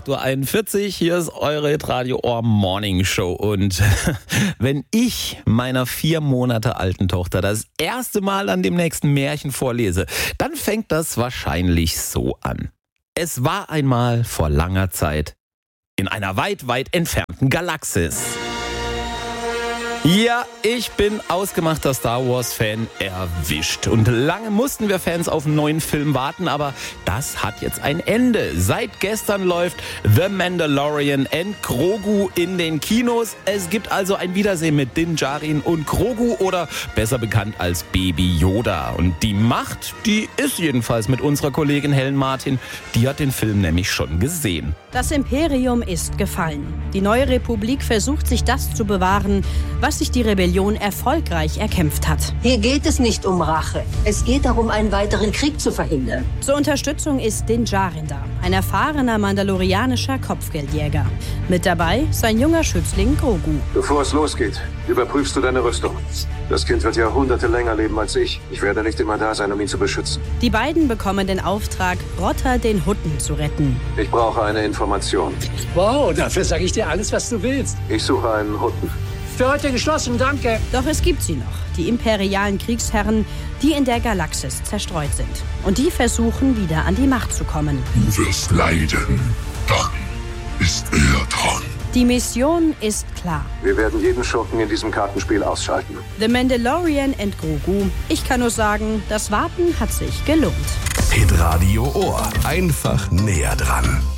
8.41 Uhr, hier ist eure Hitradio Ohr Morning Show. Und wenn ich meiner 4 Monate alten Tochter das erste Mal an dem nächsten Märchen vorlese, dann fängt das wahrscheinlich so an. Es war einmal vor langer Zeit in einer weit, weit entfernten Galaxis. Ja, ich bin ausgemachter Star Wars-Fan erwischt. Und lange mussten wir Fans auf einen neuen Film warten, aber das hat jetzt ein Ende. Seit gestern läuft The Mandalorian and Grogu in den Kinos. Es gibt also ein Wiedersehen mit Din Djarin und Grogu oder besser bekannt als Baby Yoda. Und die Macht, die ist jedenfalls mit unserer Kollegin Helen Martin. Die hat den Film nämlich schon gesehen. Das Imperium ist gefallen. Die neue Republik versucht sich das zu bewahren, was sich die Rebellion erfolgreich erkämpft hat. Hier geht es nicht um Rache. Es geht darum, einen weiteren Krieg zu verhindern. Zur Unterstützung ist Din Djarin da, ein erfahrener mandalorianischer Kopfgeldjäger. Mit dabei sein junger Schützling Grogu. Bevor es losgeht, überprüfst du deine Rüstung. Das Kind wird Jahrhunderte länger leben als ich. Ich werde nicht immer da sein, um ihn zu beschützen. Die beiden bekommen den Auftrag, Rotter den Hutten zu retten. Ich brauche eine Information. Wow, dafür sage ich dir alles, was du willst. Ich suche einen Hutten. Für heute geschlossen, danke. Doch es gibt sie noch, die imperialen Kriegsherren, die in der Galaxis zerstreut sind. Und die versuchen, wieder an die Macht zu kommen. Du wirst leiden, dann ist er dran. Die Mission ist klar. Wir werden jeden Schurken in diesem Kartenspiel ausschalten. The Mandalorian and Grogu. Ich kann nur sagen, das Warten hat sich gelohnt. Hitradio Ohr. Einfach näher dran.